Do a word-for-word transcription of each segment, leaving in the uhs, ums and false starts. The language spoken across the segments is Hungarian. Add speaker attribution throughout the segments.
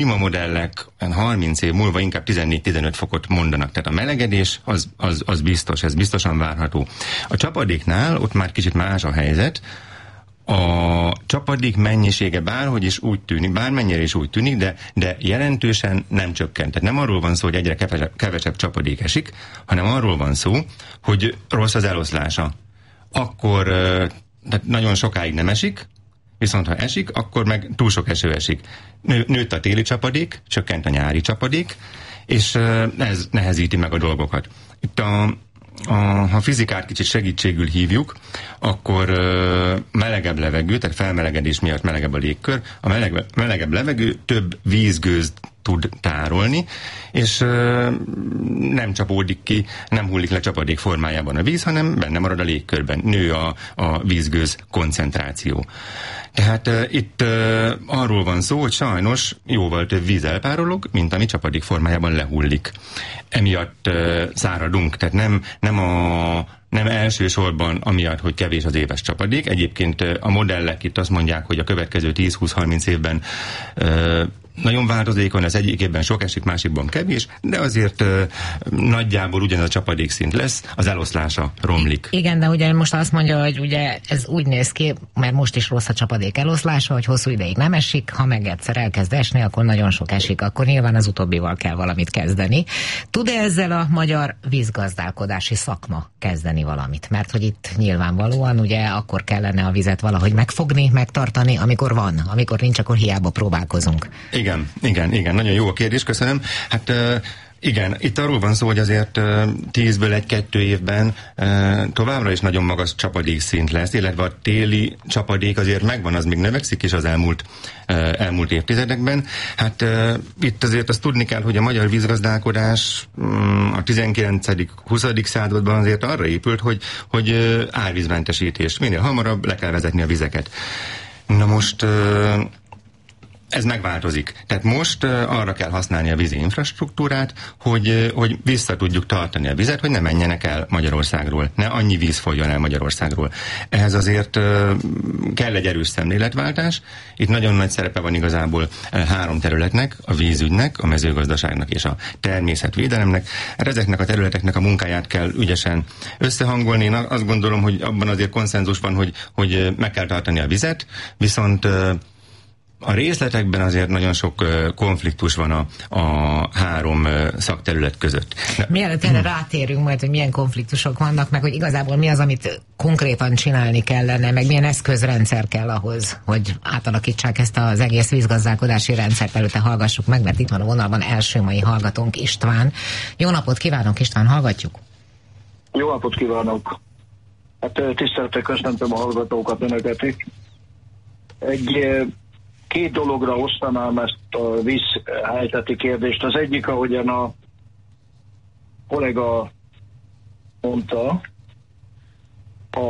Speaker 1: klímamodellek harminc év múlva inkább tizennégy-tizenöt fokot mondanak, tehát a melegedés az, az, az biztos, ez biztosan várható. A csapadéknál ott már kicsit más a helyzet. A csapadék mennyisége bárhogy is úgy tűnik, bármennyire is úgy tűnik, de, de jelentősen nem csökkent. Tehát nem arról van szó, hogy egyre kevesebb, kevesebb csapadék esik, hanem arról van szó, hogy rossz az eloszlása. Akkor tehát nagyon sokáig nem esik, viszont ha esik, akkor meg túl sok eső esik. Nő, nőtt a téli csapadék, csökkent a nyári csapadék, és ez nehezíti meg a dolgokat. Itt a A, ha fizikát kicsit segítségül hívjuk, akkor uh, melegebb levegő, tehát felmelegedés miatt melegebb a légkör, a meleg, melegebb levegő több vízgőzt tud tárolni, és uh, nem csapódik ki, nem hullik le csapadék formájában a víz, hanem benne marad a légkörben. Nő a, a vízgőz koncentráció. Tehát uh, itt uh, arról van szó, hogy sajnos jóval több víz elpárolog, mint ami csapadék formájában lehullik. Emiatt uh, száradunk, tehát nem, nem, a, nem elsősorban amiatt, hogy kevés az éves csapadék. Egyébként uh, a modellek itt azt mondják, hogy a következő tíz-húsz-harminc évben uh, nagyon változékony, az egyik évben sok esik, másikban kevés, de azért uh, nagyjából ugyanaz a csapadékszint lesz, az eloszlása romlik.
Speaker 2: Igen, de ugye most azt mondja, hogy ugye ez úgy néz ki, mert most is rossz a csapadék eloszlása, hogy hosszú ideig nem esik, ha meg egyszer elkezd esni, akkor nagyon sok esik, akkor nyilván az utóbbival kell valamit kezdeni. Tud-e ezzel a magyar vízgazdálkodási szakma kezdeni valamit? Mert hogy itt nyilvánvalóan ugye akkor kellene a vizet valahogy megfogni, megtartani, amikor van, amikor nincs, akkor hiába próbálkozunk.
Speaker 1: Igen, igen, igen, nagyon jó a kérdés, köszönöm. Hát uh, igen, itt arról van szó, hogy azért uh, tízből egy-kettő évben uh, továbbra is nagyon magas csapadékszint lesz, illetve a téli csapadék azért megvan, az még növekszik is az elmúlt, uh, elmúlt évtizedekben. Hát uh, itt azért azt tudni kell, hogy a magyar vízgazdálkodás um, a tizenkilencedik-huszadik században azért arra épült, hogy, hogy uh, árvízmentesítés. Minél hamarabb le kell vezetni a vizeket. Na most... Uh, Ez megváltozik. Tehát most uh, arra kell használni a vízi infrastruktúrát, hogy, uh, hogy vissza tudjuk tartani a vizet, hogy ne menjenek el Magyarországról, ne annyi víz folyjon el Magyarországról. Ehhez azért uh, kell egy erős szemléletváltás. Itt nagyon nagy szerepe van igazából uh, három területnek, a vízügynek, a mezőgazdaságnak és a természetvédelemnek. Ezeknek a területeknek a munkáját kell ügyesen összehangolni. Én azt gondolom, hogy abban azért konszenzus van, hogy, hogy meg kell tartani a vizet, viszont uh, a részletekben azért nagyon sok uh, konfliktus van a, a három uh, szakterület között.
Speaker 2: De, Mielőtt erre rátérünk majd, hogy milyen konfliktusok vannak, meg hogy igazából mi az, amit konkrétan csinálni kellene, meg milyen eszközrendszer kell ahhoz, hogy átalakítsák ezt az egész vízgazdálkodási rendszert. Előtte hallgassuk meg, mert itt van a vonalban első mai hallgatónk, István. Jó napot kívánok, István, hallgatjuk.
Speaker 3: Jó napot kívánok. Hát tisztelettel köszöntöm a hallgatókat, önöket. Egy Két dologra osztanám ezt a vízhelyzeti kérdést. Az egyik, ahogyan a kollega mondta, a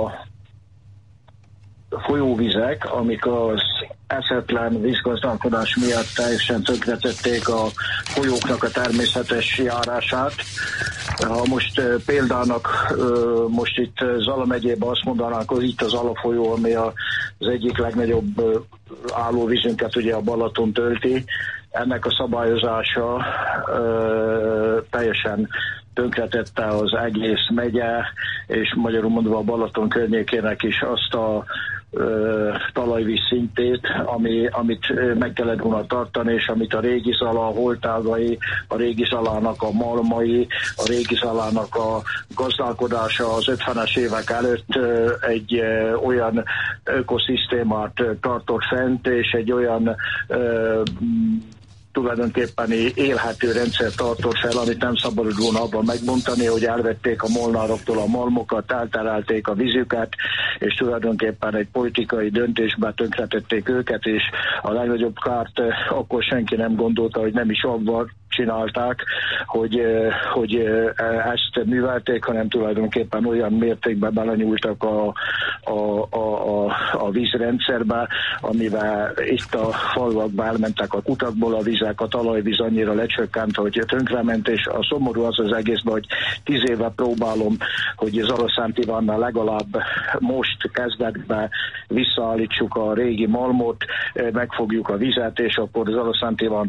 Speaker 3: folyóvizek, amik az eszetlen vízgazdálkodás miatt teljesen tönkretették a folyóknak a természetes járását. Ha most példának most itt Zala megyében azt mondanánk, hogy itt az Zala folyó, ami az egyik legnagyobb állóvízünket ugye a Balaton tölti, ennek a szabályozása ö, teljesen tönkretette az egész megye, és magyarul mondva a Balaton környékének is azt a ö, talajvíz szintét, ami, amit meg kellett volna tartani, és amit a régi Zala, a holtágai, a régi Zalának a malmai, a régi Zalának a gazdálkodása az ötvenes évek előtt ö, egy ö, olyan ökoszisztémát tartott fent, és egy olyan ö, tulajdonképpen élhető rendszer tartott fel, amit nem szabadott volna abban megbontani, hogy elvették a molnároktól a malmokat, elterelték a vízüket, és tulajdonképpen egy politikai döntésben tönkretették őket, és a legnagyobb kárt akkor senki nem gondolta, hogy nem is abban csinálták, hogy, hogy ezt művelték, hanem tulajdonképpen olyan mértékben belenyúltak a, a, a, a, a vízrendszerbe, amivel itt a falvakba elmentek a kutakból a vizek, a talajvíz annyira lecsökkent, hogy tönkrement, és a szomorú az az egészben, hogy tíz éve próbálom, hogy Zalaszánt Ivánnal legalább most kezdetben visszaállítsuk a régi malmot, megfogjuk a vizet, és akkor Zalaszánt Iván